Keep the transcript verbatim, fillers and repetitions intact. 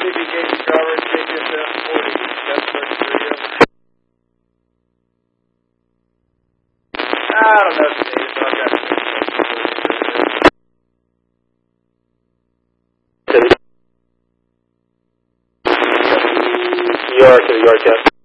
Gate Charlie, ticket seven forty, Cutbush Rio. I don't know, Steve, so I've got New York to New York, yes.